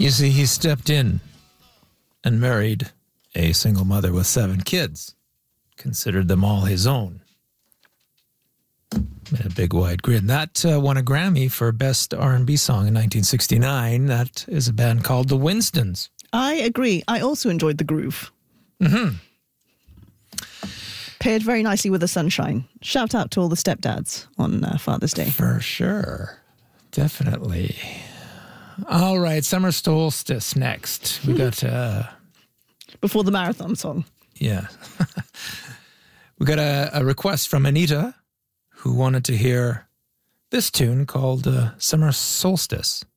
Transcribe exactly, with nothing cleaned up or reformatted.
You see, he stepped in and married a single mother with seven kids, considered them all his own. A big wide grin. That uh, won a Grammy for Best R and B Song in nineteen sixty-nine. That is a band called The Winstons. I agree. I also enjoyed the groove. Mm-hmm. Paired very nicely with the sunshine. Shout out to all the stepdads on uh, Father's Day. For sure. Definitely. All right, summer solstice next. We got... Uh, Before the marathon song. Yeah. We got a, a request from Anita, who wanted to hear this tune called uh, Summer Solstice.